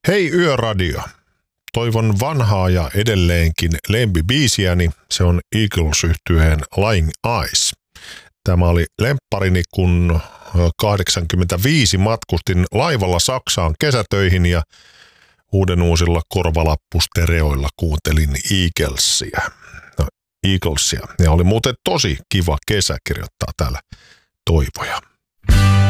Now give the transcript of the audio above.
Hei Yöradio. Toivon vanhaa ja edelleenkin lempibiisiäni. Se on Eagles-yhtyeen Lying Eyes. Tämä oli lempparini, kun 85 matkustin laivalla Saksaan kesätöihin ja uusilla korvalappustereoilla kuuntelin Eaglesia. Ja oli muuten tosi kiva kesä, kirjoittaa täällä Toivoja.